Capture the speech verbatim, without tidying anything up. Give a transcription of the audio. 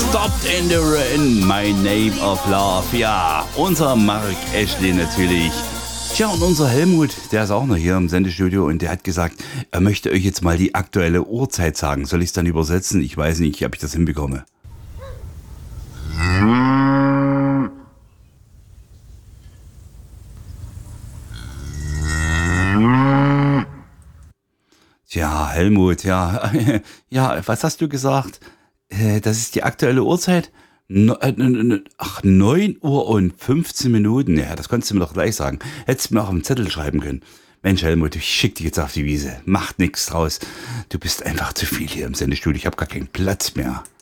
Stopped in the Rain, My Name of Love. Ja, unser Mark Ashley natürlich. Tja, und unser Helmut, der ist auch noch hier im Sendestudio und der hat gesagt, er möchte euch jetzt mal die aktuelle Uhrzeit sagen. Soll ich es dann übersetzen? Ich weiß nicht, ob ich das hinbekomme. Tja, Helmut, ja. Ja, was hast du gesagt? Äh, Das ist die aktuelle Uhrzeit? No, äh, n- n- ach, neun Uhr und fünfzehn Minuten. Ja, das konntest du mir doch gleich sagen. Hättest du mir auch auf den Zettel schreiben können. Mensch, Helmut, ich schick dich jetzt auf die Wiese. Macht nichts draus. Du bist einfach zu viel hier im Sendestudio. Ich habe gar keinen Platz mehr.